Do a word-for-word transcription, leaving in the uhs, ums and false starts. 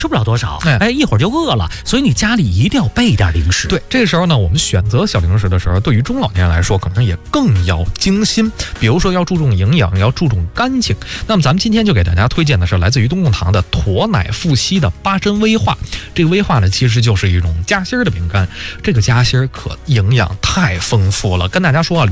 吃不了多少，哎，一会儿就饿了，所以你家里一定要备点零食。 对，这个时候呢，我们选择小零食的时候，对于中老年人来说，可能也更要精心。比如说要注重营养，要注重干净。那么咱们今天就给大家推荐的是来自于东贡堂的驼奶富硒的八珍威化。这个威化呢，其实就是一种夹心的饼干。这个夹心可营养太丰富了，跟大家说啊。